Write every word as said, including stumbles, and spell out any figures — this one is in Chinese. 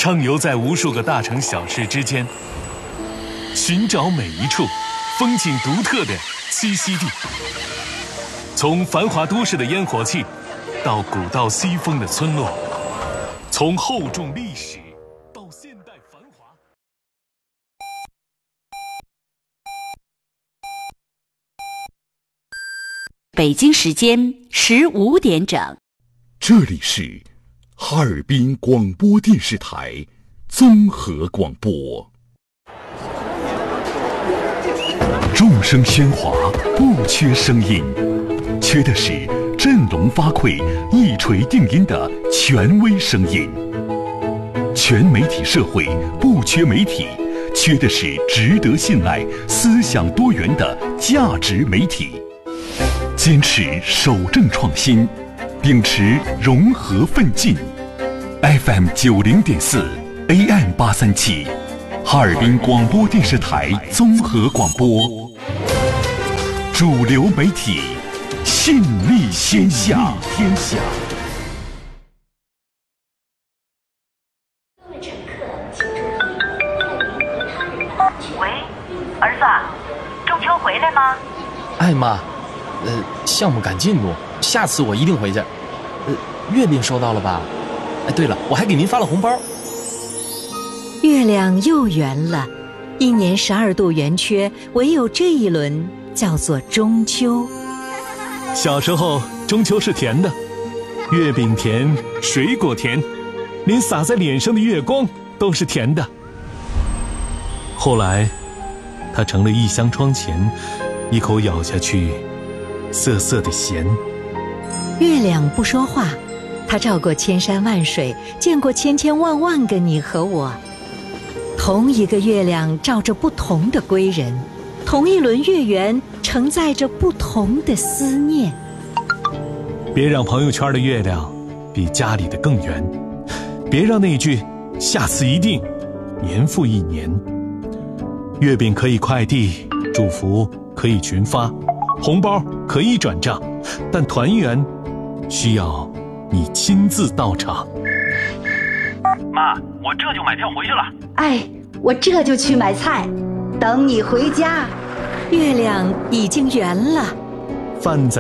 畅游在无数个大城小市之间，寻找每一处风景独特的栖息地。从繁华都市的烟火气，到古道西风的村落，从厚重历史到现代繁华。 北京时间十五点整， 这里是哈尔滨广播电视台综合广播。众声喧哗，不缺声音，缺的是振聋发聩、一锤定音的权威声音。全媒体社会不缺媒体，缺的是值得信赖、思想多元的价值媒体。坚持守正创新，秉持融合奋进。F M 九零点四 A M 八三七，哈尔滨广播电视台综合广播，主流媒体，信力天下。天下。 各位乘客，请注意，为您和他人的安全。喂，儿子，中秋回来吗？ 哎妈，呃，项目赶进度，下次我一定回去。呃，月饼收到了吧？哎，对了，我还给您发了红包。 月亮又圆了，一年十二度圆缺，唯有这一轮叫做中秋。 小时候，中秋是甜的，月饼甜，水果甜，连洒在脸上的月光都是甜的。后来，它成了一箱窗前，一口咬下去，涩涩的咸。 月亮不说话，它照过千山万水，见过千千万万个你和我。同一个月亮照着不同的归人，同一轮月圆承载着不同的思念。 别让朋友圈的月亮比家里的更圆，别让那句下次一定年复一年。月饼可以快递，祝福可以群发，红包可以转账，但团圆需要你亲自到场。 妈，我这就买票回去了。 哎，我这就去买菜，等你回家。 月亮已经圆了， 饭在